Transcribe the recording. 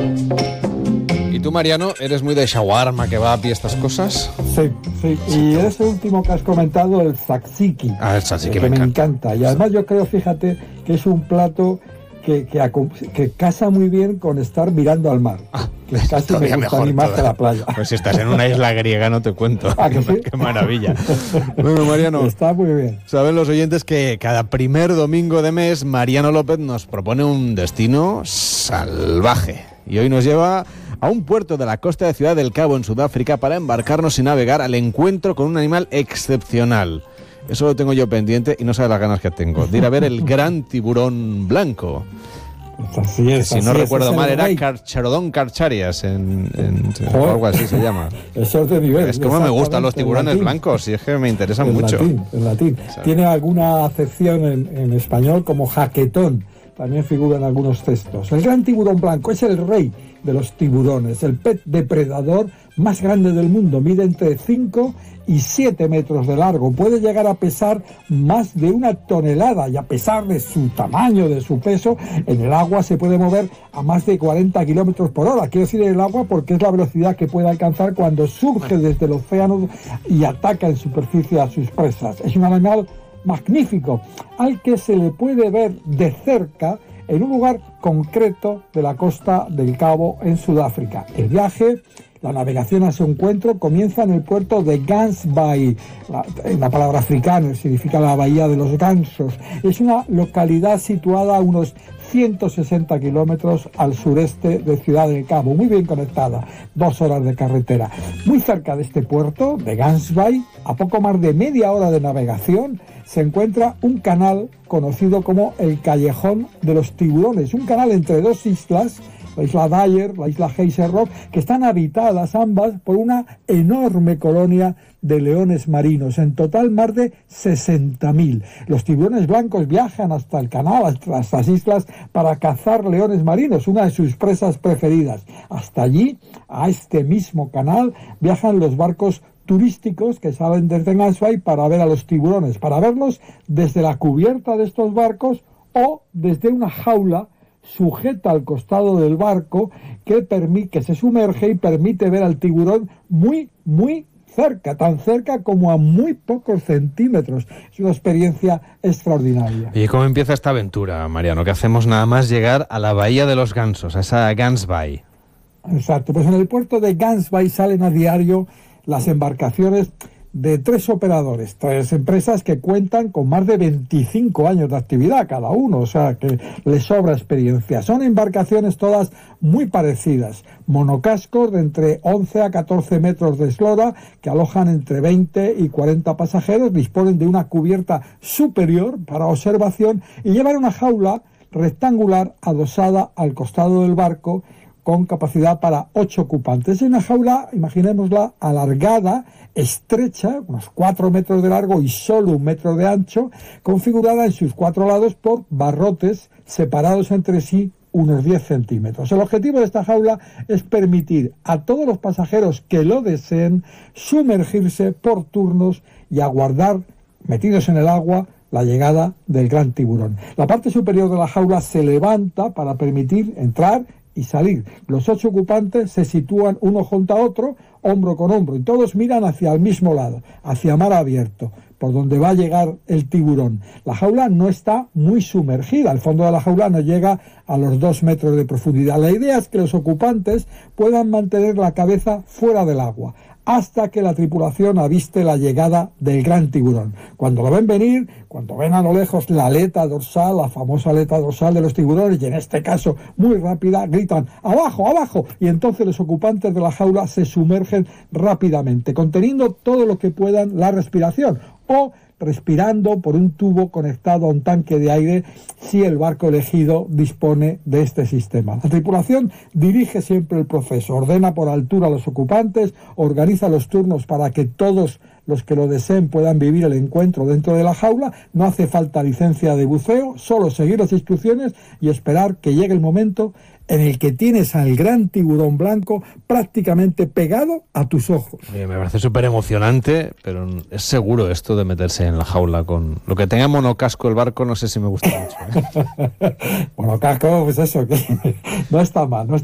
¿Y tú, Mariano, eres muy de shawarma, kebab y estas cosas? Sí. Y ese último que has comentado, el tzatziki. El tzatziki que me encanta. Y además yo creo, fíjate, que es un plato que casa muy bien con estar mirando al mar. Casi me gusta ni más que la playa. Pues si estás en una isla griega no te cuento. ¿Que sí? Qué maravilla. Bueno, Mariano, está muy bien. Saben los oyentes que cada primer domingo de mes Mariano López nos propone un destino salvaje. Y hoy nos lleva a un puerto de la costa de Ciudad del Cabo, en Sudáfrica, para embarcarnos y navegar al encuentro con un animal excepcional. Eso lo tengo yo pendiente y no sabes las ganas que tengo de ir a ver el gran tiburón blanco. Así es, si no recuerdo mal, era Carcharodon carcharias o algo así se llama. Eso es de nivel. Es como me gustan los tiburones blancos, y es que me interesan mucho. En latín. O sea, tiene alguna acepción en español como jaquetón. También figura en algunos textos. El gran tiburón blanco es el rey de los tiburones, el pez depredador más grande del mundo. Mide entre 5 y 7 metros de largo. Puede llegar a pesar más de 1 tonelada y a pesar de su tamaño, de su peso, en el agua se puede mover a más de 40 kilómetros por hora. Quiero decir en el agua porque es la velocidad que puede alcanzar cuando surge desde el océano y ataca en superficie a sus presas. Es un animal magnífico, al que se le puede ver de cerca en un lugar concreto de la costa del Cabo, en Sudáfrica. El viaje, la navegación a su encuentro, comienza en el puerto de Gansbaai. La palabra africana significa la bahía de los gansos. Es una localidad situada a unos 160 kilómetros al sureste de Ciudad del Cabo, muy bien conectada, 2 horas de carretera. Muy cerca de este puerto, de Gansbaai, a poco más de media hora de navegación, se encuentra un canal conocido como el Callejón de los Tiburones, un canal entre 2 islas, la isla Dyer, la isla Geyser Rock, que están habitadas ambas por una enorme colonia de leones marinos, en total más de 60.000. Los tiburones blancos viajan hasta el canal, hasta estas islas, para cazar leones marinos, una de sus presas preferidas. Hasta allí, a este mismo canal, viajan los barcos turísticos que salen desde Gansbaai para ver a los tiburones, para verlos desde la cubierta de estos barcos o desde una jaula sujeta al costado del barco que se sumerge y permite ver al tiburón muy cerca, tan cerca como a muy pocos centímetros. Es una experiencia extraordinaria. ¿Y cómo empieza esta aventura, Mariano? ¿Qué hacemos nada más llegar a la bahía de los gansos, a esa Gansbaai? Exacto, pues en el puerto de Gansbaai salen a diario las embarcaciones de 3 operadores, 3 empresas que cuentan con más de 25 años de actividad cada uno, o sea que les sobra experiencia. Son embarcaciones todas muy parecidas, monocascos de entre 11 a 14 metros de eslora que alojan entre 20 y 40 pasajeros, disponen de una cubierta superior para observación y llevan una jaula rectangular adosada al costado del barco con capacidad para 8 ocupantes. Es una jaula, imaginémosla, alargada, estrecha, unos 4 metros de largo y solo 1 metro de ancho, configurada en sus 4 lados por barrotes separados entre sí unos 10 centímetros. El objetivo de esta jaula es permitir a todos los pasajeros que lo deseen sumergirse por turnos y aguardar, metidos en el agua, la llegada del gran tiburón. La parte superior de la jaula se levanta para permitir entrar y salir. Los 8 ocupantes se sitúan uno junto a otro, hombro con hombro, y todos miran hacia el mismo lado, hacia mar abierto, por donde va a llegar el tiburón. La jaula no está muy sumergida, el fondo de la jaula no llega a los 2 metros de profundidad. La idea es que los ocupantes puedan mantener la cabeza fuera del agua, hasta que la tripulación aviste la llegada del gran tiburón. Cuando lo ven venir, cuando ven a lo lejos la aleta dorsal, la famosa aleta dorsal de los tiburones, y en este caso muy rápida, gritan ¡abajo, abajo! Y entonces los ocupantes de la jaula se sumergen rápidamente, conteniendo todo lo que puedan la respiración, o respirando por un tubo conectado a un tanque de aire si el barco elegido dispone de este sistema. La tripulación dirige siempre el proceso, ordena por altura a los ocupantes, organiza los turnos para que todos los que lo deseen puedan vivir el encuentro dentro de la jaula. No hace falta licencia de buceo, solo seguir las instrucciones y esperar que llegue el momento en el que tienes al gran tiburón blanco prácticamente pegado a tus ojos. Me parece súper emocionante, pero es seguro esto de meterse en la jaula con lo que tenga monocasco el barco, no sé si me gusta mucho, ¿eh? Monocasco, pues eso, que no está mal, no está